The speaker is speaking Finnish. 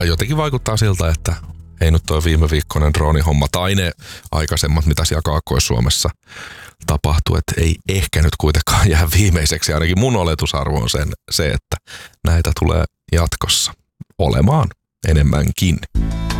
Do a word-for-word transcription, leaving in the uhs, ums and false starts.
jotenkin vaikuttaa siltä, että ei nyt toi viime viikkoinen droonihomma tai ne aikaisemmat, mitä siellä Kaakkois-Suomessa tapahtui, että ei ehkä nyt kuitenkaan jää viimeiseksi. Ainakin mun oletusarvo on sen, se, että näitä tulee jatkossa olemaan enemmänkin.